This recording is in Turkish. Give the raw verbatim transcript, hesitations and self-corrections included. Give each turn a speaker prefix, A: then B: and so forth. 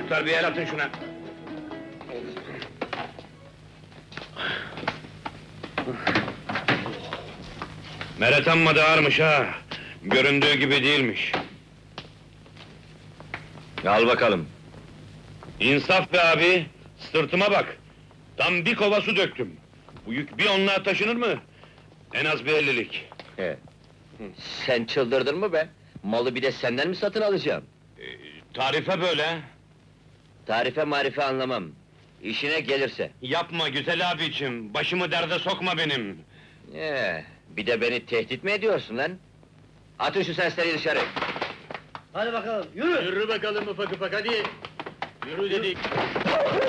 A: çocuklar, bir el atın şuna! Meret amma da ağırmış ha! Göründüğü gibi değilmiş.
B: Al bakalım.
A: İnsaf be abi! Sırtıma bak! Tam bir kova su döktüm! Bu yük bir onluğa taşınır mı? En az bir ellilik!
B: He. Sen çıldırdın mı be? Malı bir de senden mi satın alacağım?
A: Ee, tarife böyle!
B: Tarife marife anlamam. İşine gelirse.
A: Yapma güzel abicim, başımı derde sokma benim!
B: Ee, bir de beni tehdit mi ediyorsun lan? Atın şu sesleri dışarı!
C: Hadi bakalım, yürü!
A: Yürü bakalım ufak ufak, hadi! Yürü dedik!